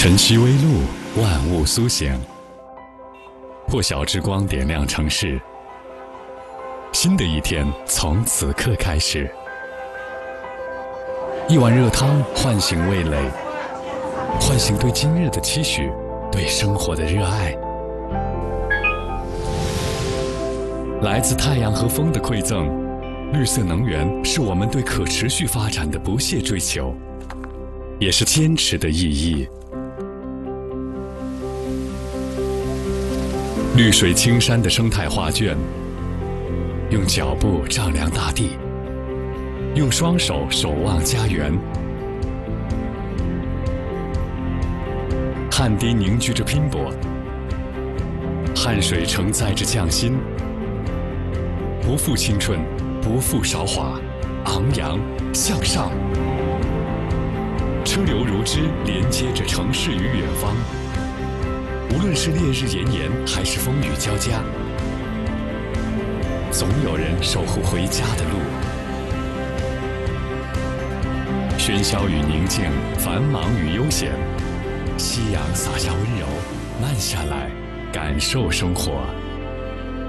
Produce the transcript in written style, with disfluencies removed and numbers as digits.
晨曦微露，万物苏醒。破晓之光点亮城市，新的一天从此刻开始。一碗热汤唤醒味蕾，唤醒对今日的期许，对生活的热爱。来自太阳和风的馈赠，绿色能源是我们对可持续发展的不懈追求，也是坚持的意义。绿水青山的生态画卷，用脚步丈量大地，用双手守望家园。汗滴凝聚着拼搏，汗水承载着匠心。不负青春，不负韶华，昂扬向上。车流如织，连接着城市与远方。无论是烈日炎炎，还是风雨交加，总有人守护回家的路。喧嚣与宁静，繁忙与悠闲，夕阳洒下温柔，慢下来，感受生活。